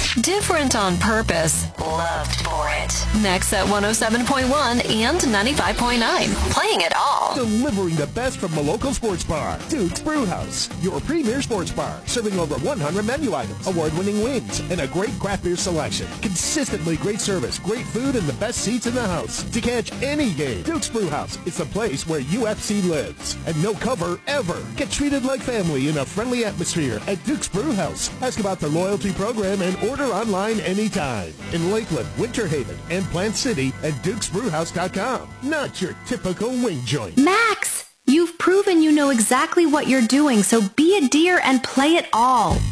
Different on purpose. Loved for it. Next at 107.1 and 95.9. Playing it all. Delivering the best from the local sports bar, Duke's Brewhouse. Your premier sports bar, serving over 100 menu items, award-winning wings, and a great craft beer selection. Consistently great service, great food, and the best seats in the house. To catch any game, Duke's Brewhouse is the place where UFC lives. And no cover ever. Get treated like family in a friendly atmosphere at Duke's Brewhouse. Ask about their loyalty program and order online anytime. In Lakeland, Winter Haven, and Plant City at dukesbrewhouse.com. Not your typical wing joint. Max, you've proven you know exactly what you're doing, so be a deer and play it all.